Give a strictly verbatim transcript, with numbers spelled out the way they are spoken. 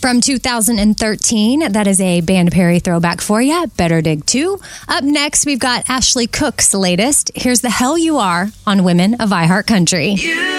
From two thousand thirteen, that is a Band Perry throwback for you. Better Dig two. Up next, we've got Ashley Cook's latest. Here's The Hell You Are on Women of iHeart Country. You